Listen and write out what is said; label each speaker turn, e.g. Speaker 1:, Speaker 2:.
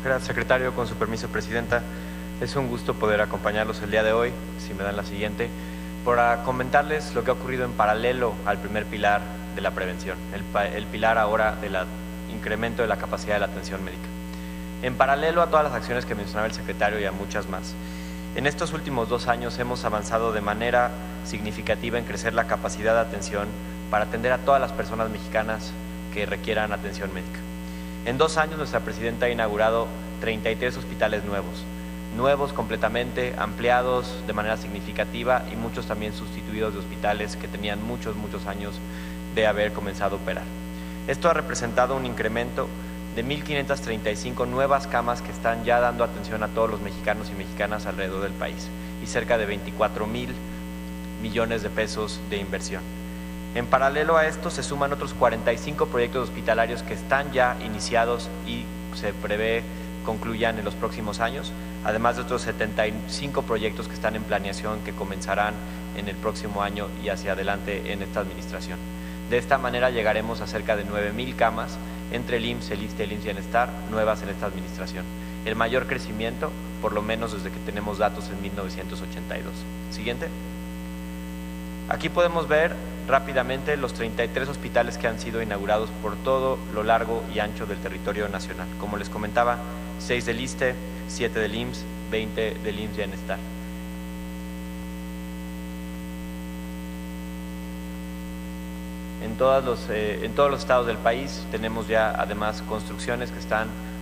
Speaker 1: Gracias, secretario. Con su permiso, presidenta. Es un gusto poder acompañarlos el día de hoy, si me dan la siguiente, para comentarles lo que ha ocurrido en paralelo al primer pilar de la prevención, el pilar ahora del incremento de la capacidad de la atención médica. En paralelo a todas las acciones que mencionaba el secretario y a muchas más, en estos últimos 2 años hemos avanzado de manera significativa en crecer la capacidad de atención para atender a todas las personas mexicanas que requieran atención médica. En 2 años nuestra presidenta ha inaugurado 33 hospitales nuevos completamente, ampliados de manera significativa y muchos también sustituidos de hospitales que tenían muchos años de haber comenzado a operar. Esto ha representado un incremento de 1.535 nuevas camas que están ya dando atención a todos los mexicanos y mexicanas alrededor del país y cerca de 24,000 millones de pesos de inversión. En paralelo a esto se suman otros 45 proyectos hospitalarios que están ya iniciados y se prevé concluyan en los próximos años, además de otros 75 proyectos que están en planeación que comenzarán en el próximo año y hacia adelante en esta administración. De esta manera llegaremos a cerca de 9,000 camas entre el IMSS, el ISSSTE, el IMSS Bienestar, nuevas en esta administración. El mayor crecimiento, por lo menos desde que tenemos datos en 1982. Siguiente. Aquí podemos ver rápidamente los 33 hospitales que han sido inaugurados por todo lo largo y ancho del territorio nacional. Como les comentaba, 6 del ISSSTE, 7 del IMSS, 20 del IMSS Bienestar. En todos los estados del país tenemos ya además construcciones que están